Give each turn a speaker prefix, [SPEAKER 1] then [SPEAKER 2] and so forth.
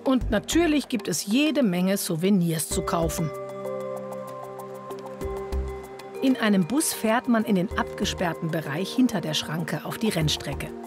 [SPEAKER 1] Und natürlich gibt es jede Menge Souvenirs zu kaufen. In einem Bus fährt man in den abgesperrten Bereich hinter der Schranke auf die Rennstrecke.